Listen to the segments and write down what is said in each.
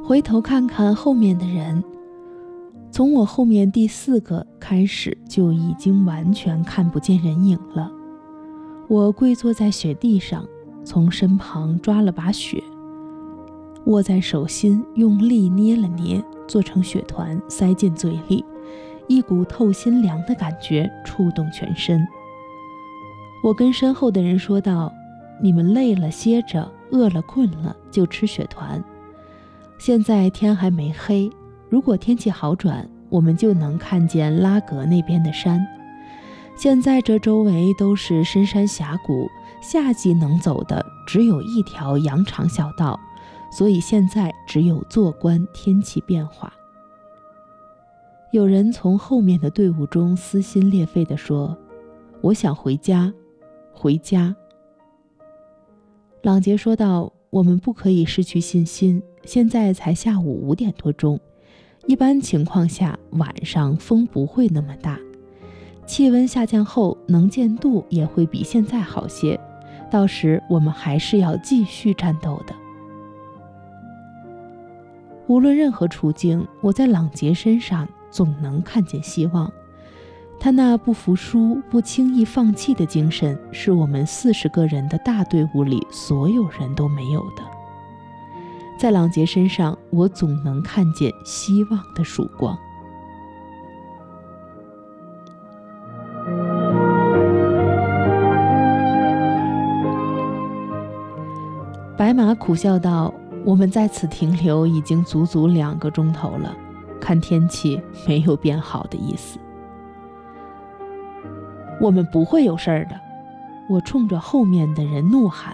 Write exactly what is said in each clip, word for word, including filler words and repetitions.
回头看看后面的人，从我后面第四个开始就已经完全看不见人影了。我跪坐在雪地上，从身旁抓了把雪，握在手心用力捏了捏，做成雪团塞进嘴里，一股透心凉的感觉触动全身。我跟身后的人说道，你们累了歇着，饿了困了就吃雪团。现在天还没黑，如果天气好转，我们就能看见拉格那边的山。现在这周围都是深山峡谷，夏季能走的只有一条羊肠小道，所以现在只有坐观天气变化。有人从后面的队伍中撕心裂肺地说，我想回家，回家。朗杰说道，我们不可以失去信心，现在才下午五点多钟，一般情况下晚上风不会那么大，气温下降后能见度也会比现在好些，到时我们还是要继续战斗的。无论任何处境，我在朗杰身上总能看见希望。他那不服输、不轻易放弃的精神，是我们四十个人的大队伍里所有人都没有的。在朗杰身上，我总能看见希望的曙光。白马苦笑道，我们在此停留已经足足两个钟头了，看天气没有变好的意思。我们不会有事儿的，我冲着后面的人怒喊。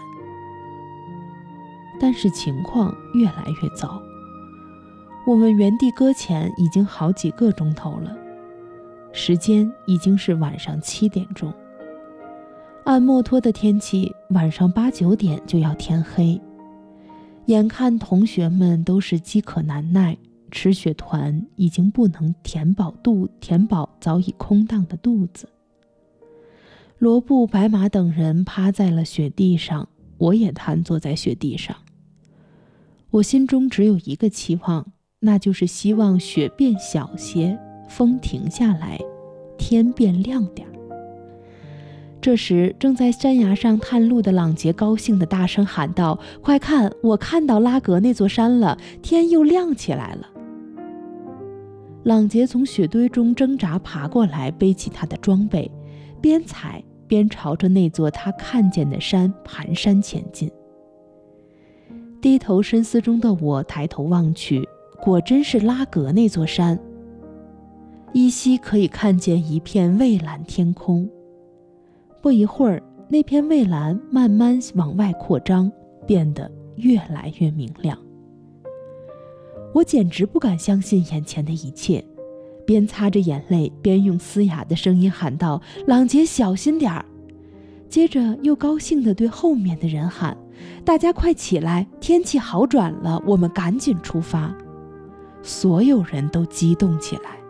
但是情况越来越糟，我们原地搁浅已经好几个钟头了，时间已经是晚上七点钟。按墨脱的天气，晚上八九点就要天黑。眼看同学们都是饥渴难耐，吃雪团已经不能填饱肚填饱早已空荡的肚子。罗布、白马等人趴在了雪地上，我也瘫坐在雪地上。我心中只有一个期望，那就是希望雪变小些，风停下来，天变亮点。这时正在山崖上探路的朗杰高兴地大声喊道，快看，我看到拉格那座山了，天又亮起来了。朗杰从雪堆中挣扎爬过来，背起他的装备，边踩边朝着那座他看见的山蹒跚前进。低头深思中的我抬头望去，果真是拉格那座山，依稀可以看见一片蔚蓝天空。不一会儿，那片蔚蓝慢慢往外扩张，变得越来越明亮。我简直不敢相信眼前的一切，边擦着眼泪边用嘶哑的声音喊道，朗杰小心点儿。接着又高兴地对后面的人喊，大家快起来，天气好转了，我们赶紧出发。所有人都激动起来。